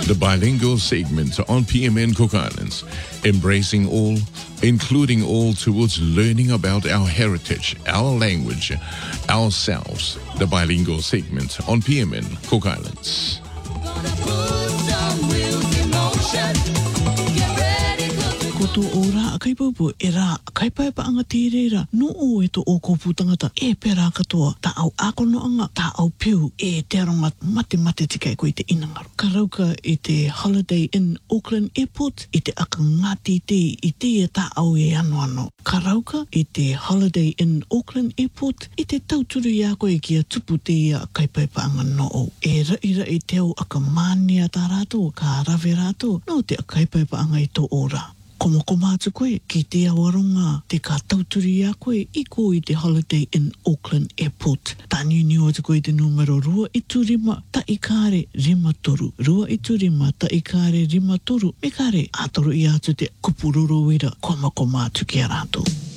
the bilingual segment on PMN Cook Islands, embracing all, including all towards learning about our heritage, our language, ourselves. The bilingual segment on PMN Cook Islands. Koto ora kai popo era kai pai pa anga tirera no o e to o ko putangata e pera katoa ta au akono anga ta au piu e te aronga mate tika ko i te inangaro karauka i te Holiday Inn Auckland Airport i te aka ngati te i te ta au e ano karauka i te Holiday Inn Auckland Airport i te tauturu ia ko e kia tupu te ia kai pai pa anga no o e ira i teo aka mania ta rato ka rave rato no te kai pai pa anga i to ora Komoko mātu koe, ki te awaronga, te ka tauturi a koe, i ko i te Holiday Inn Auckland Airport. Tā niu atu koe te numero 2-1-5 taikare 5-3. 2-1-5 taikare 5-3. Me kare, atoru i atu te kupururu wira, komoko mātu ki a rātou.